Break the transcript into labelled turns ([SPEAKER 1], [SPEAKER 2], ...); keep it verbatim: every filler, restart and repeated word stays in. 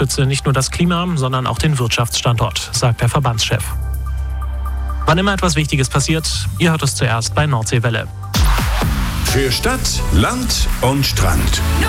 [SPEAKER 1] schütze nicht nur das Klima, sondern auch den Wirtschaftsstandort, sagt der Verbandschef. Wann immer etwas Wichtiges passiert, ihr hört es zuerst bei Nordseewelle.
[SPEAKER 2] Für Stadt, Land und Strand.